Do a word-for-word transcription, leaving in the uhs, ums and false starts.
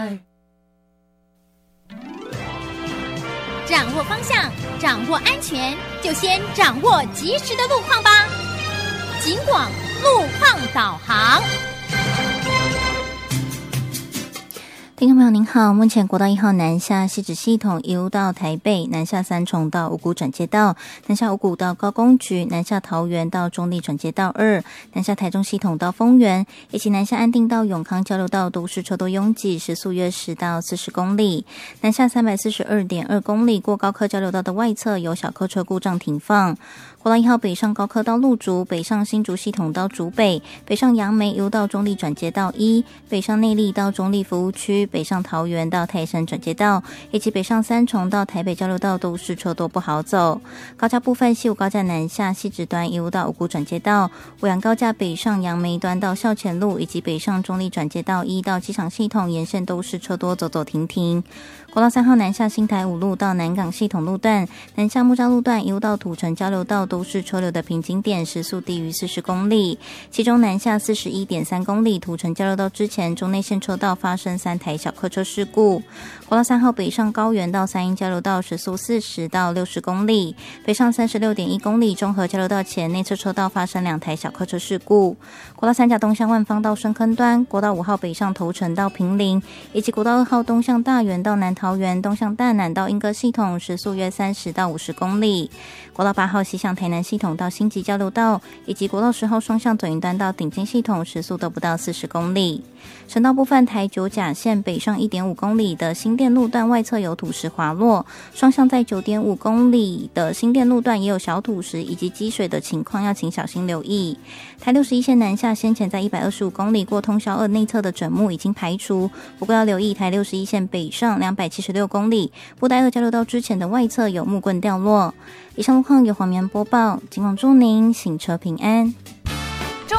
掌握方向，掌握安全，就先掌握及时的路况吧。警广路况导航。 听众朋友您好，目前国道一号南下汐止系统一路到台北，南下三重到五股转接道，南下五股到高工局，南下桃园到中立转接道二，南下台中系统到丰原，以及南下安定到永康交流道都是车多拥挤，时速约十到四十公里。南下三百四十二点二公里过高科交流道的外侧有小客车故障停放。国道一号北上高科到路竹，北上新竹系统到竹北，北上杨梅一路到中立转接道一，北上内壢到中立服务区，北上桃园到泰山转接道，以及北上三重到台北交流道都是车多不好走。高架部分，西武高架南下汐止端一路到五股转接道，五杨高架北上杨梅端到校前路，以及北上中立转接道一到机场系统沿线都是车多，走走停停。国道三号南下新台五路到南港系统路段，南下木栅路段一路到土城交流道都是车流的瓶颈点，时速低于四十公里。其中南下 四十一点三公里土城交流道之前，中内线车道发生三台小客车事故。国道三号北上高原到三鹰交流道时速四十到六十公里，北上 三十六点一公里中和交流道前内侧车道发生两台小客车事故。国道三甲东向万芳到深坑端，国道五号北上头城到平林，以及国道二号东向大园到南桃园，东向大南到莺歌系统，时速约三十到五十公里。国道八号西向台南系统到新集交流道，以及国道十号双向左营端到顶尖系统，时速都不到四十公里。省道部分，台九甲线北上 一点五公里的新店路段外侧有土石滑落，双向在 九点五公里的新店路段也有小土石以及积水的情况，要请小心留意。台六十一线南下先前在一百二十五公里过通霄二内侧的整木已经排除，不过要留意台六十一线北上两百七十六公里布袋二交流道之前的外侧有木棍掉落。以上路况由黄棉播报，警广祝您行车平安。